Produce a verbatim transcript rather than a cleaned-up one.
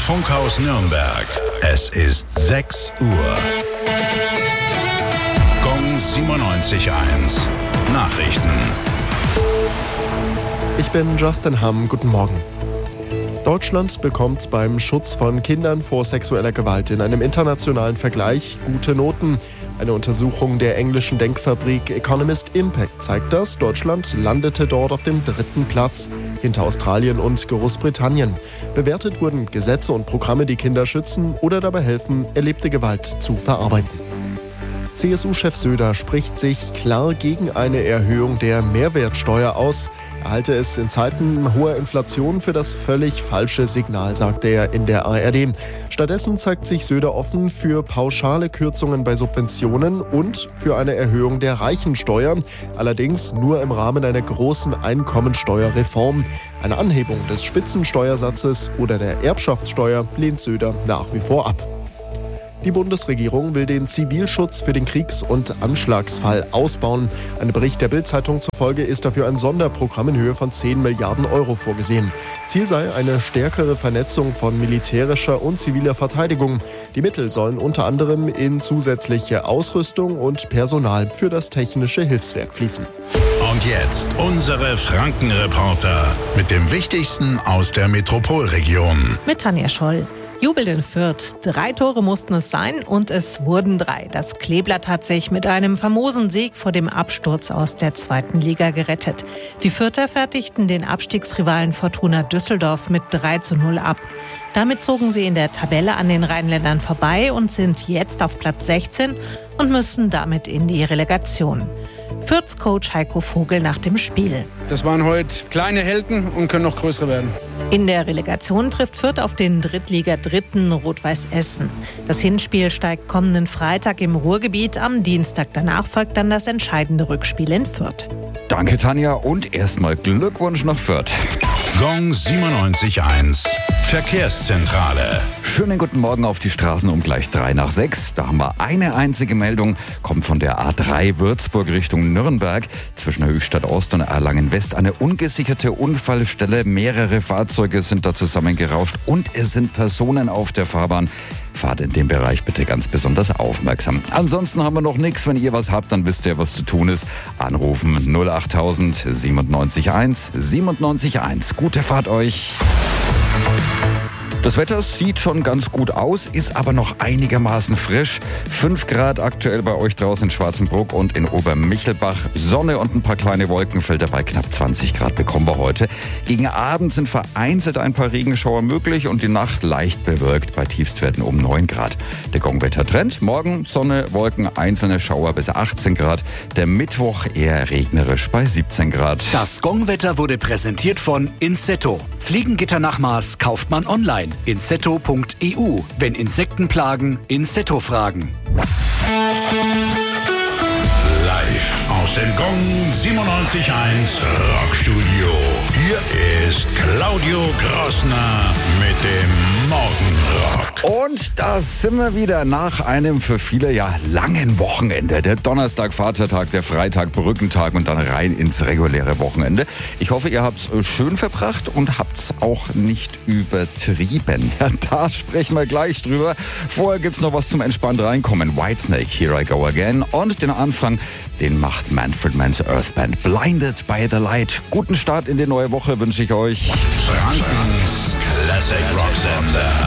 Funkhaus Nürnberg. Es ist sechs Uhr. Gong siebenundneunzig Komma eins. Nachrichten. Ich bin Justin Hamm. Guten Morgen. Deutschland bekommt beim Schutz von Kindern vor sexueller Gewalt in einem internationalen Vergleich gute Noten. Eine Untersuchung der englischen Denkfabrik Economist Impact zeigt das. Deutschland landete dort auf dem dritten Platz, hinter Australien und Großbritannien. Bewertet wurden Gesetze und Programme, die Kinder schützen oder dabei helfen, erlebte Gewalt zu verarbeiten. C S U-Chef Söder spricht sich klar gegen eine Erhöhung der Mehrwertsteuer aus. Er halte es in Zeiten hoher Inflation für das völlig falsche Signal, sagte er in der A R D. Stattdessen zeigt sich Söder offen für pauschale Kürzungen bei Subventionen und für eine Erhöhung der Reichensteuer. Allerdings nur im Rahmen einer großen Einkommensteuerreform. Eine Anhebung des Spitzensteuersatzes oder der Erbschaftssteuer lehnt Söder nach wie vor ab. Die Bundesregierung will den Zivilschutz für den Kriegs- und Anschlagsfall ausbauen. Einem Bericht der Bild-Zeitung zufolge ist dafür ein Sonderprogramm in Höhe von zehn Milliarden Euro vorgesehen. Ziel sei eine stärkere Vernetzung von militärischer und ziviler Verteidigung. Die Mittel sollen unter anderem in zusätzliche Ausrüstung und Personal für das technische Hilfswerk fließen. Und jetzt unsere Franken-Reporter mit dem Wichtigsten aus der Metropolregion. Mit Tanja Scholl. Jubel in Fürth. Drei Tore mussten es sein und es wurden drei. Das Kleeblatt hat sich mit einem famosen Sieg vor dem Absturz aus der zweiten Liga gerettet. Die Fürther fertigten den Abstiegsrivalen Fortuna Düsseldorf mit drei zu null ab. Damit zogen sie in der Tabelle an den Rheinländern vorbei und sind jetzt auf Platz sechzehn und müssen damit in die Relegation. Fürths Coach Heiko Vogel nach dem Spiel. Das waren heute kleine Helden und können noch größere werden. In der Relegation trifft Fürth auf den Drittliga-Dritten Rot-Weiß Essen. Das Hinspiel steigt kommenden Freitag im Ruhrgebiet. Am Dienstag danach folgt dann das entscheidende Rückspiel in Fürth. Danke, Tanja. Und erstmal Glückwunsch nach Fürth. Gong siebenundneunzig Komma eins. Verkehrszentrale. Schönen guten Morgen auf die Straßen um gleich drei nach sechs. Da haben wir eine einzige Meldung, kommt von der A drei Würzburg Richtung Nürnberg. Zwischen Höchstadt Ost und Erlangen West eine ungesicherte Unfallstelle. Mehrere Fahrzeuge sind da zusammengerauscht und es sind Personen auf der Fahrbahn. Fahrt in dem Bereich bitte ganz besonders aufmerksam. Ansonsten haben wir noch nichts. Wenn ihr was habt, dann wisst ihr, was zu tun ist. Anrufen null achttausend siebenundneunzig eins siebenundneunzig eins. Gute Fahrt euch. Das Wetter sieht schon ganz gut aus, ist aber noch einigermaßen frisch. fünf Grad aktuell bei euch draußen in Schwarzenbruck und in Obermichelbach. Sonne und ein paar kleine Wolken, fällt dabei knapp zwanzig Grad bekommen wir heute. Gegen Abend sind vereinzelt ein paar Regenschauer möglich und die Nacht leicht bewölkt bei Tiefstwerten um neun Grad. Der Gongwetter-Trend: morgen Sonne, Wolken, einzelne Schauer bis achtzehn Grad. Der Mittwoch eher regnerisch bei siebzehn Grad. Das Gongwetter wurde präsentiert von Insetto. Fliegengitter nach Maß kauft man online. insetto punkt e u. Wenn Insekten plagen, Insetto fragen. Live aus dem Gong siebenundneunzig Komma eins Rockstudio. Hier ist Claudio Grossner mit dem Morgenrock. Und da sind wir wieder nach einem für viele ja langen Wochenende. Der Donnerstag Vatertag, der Freitag Brückentag und dann rein ins reguläre Wochenende. Ich hoffe, ihr habt's schön verbracht und habt's auch nicht übertrieben. Ja, da sprechen wir gleich drüber. Vorher gibt's noch was zum entspannt reinkommen. Whitesnake, Here I Go Again. Und den Anfang, den macht Manfred Mann's Earth Band, Blinded by the Light. Guten Start in die neue Woche wünsche ich euch. Frankens Classic Rock Sender.